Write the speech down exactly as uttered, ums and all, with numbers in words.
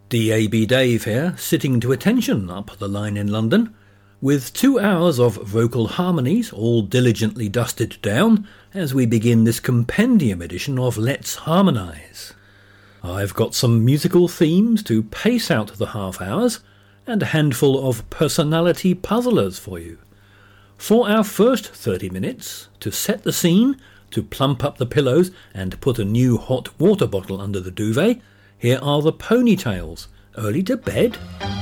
D A B Dave here, sitting to attention up the line in London, with two hours of vocal harmonies all diligently dusted down as we begin this compendium edition of Let's Harmonise. I've got some musical themes to pace out the half hours and a handful of personality puzzlers for you. For our first thirty minutes, to set the scene, to plump up the pillows and put a new hot water bottle under the duvet, here are the Ponytails, early to bed.